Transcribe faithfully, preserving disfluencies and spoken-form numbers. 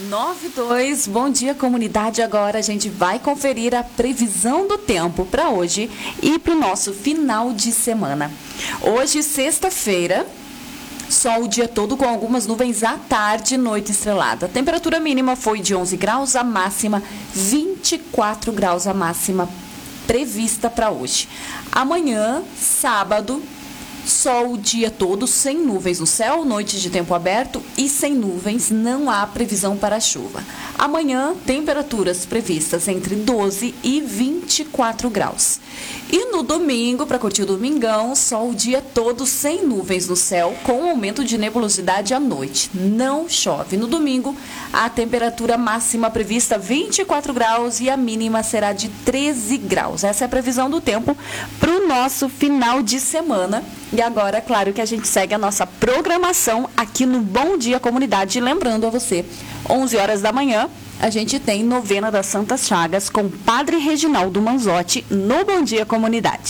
nove dois, bom dia comunidade. Agora a gente vai conferir a previsão do tempo para hoje e para o nosso final de semana. Hoje, sexta-feira, sol o dia todo com algumas nuvens à tarde, noite estrelada. A temperatura mínima foi de onze graus, a máxima vinte e quatro graus, a máxima prevista para hoje. Amanhã, sábado, sol o dia todo, sem nuvens no céu, noite de tempo aberto e sem nuvens, não há previsão para chuva. Amanhã, temperaturas previstas entre doze e vinte e quatro graus. E no domingo, para curtir o domingão, sol o dia todo, sem nuvens no céu, com aumento de nebulosidade à noite. Não chove. No domingo, a temperatura máxima prevista vinte e quatro graus e a mínima será de treze graus. Essa é a previsão do tempo para o nosso final de semana. E agora, claro que a gente segue a nossa programação aqui no Bom Dia Comunidade. Lembrando a você, onze horas da manhã, a gente tem novena das Santas Chagas com Padre Reginaldo Manzotti no Bom Dia Comunidade.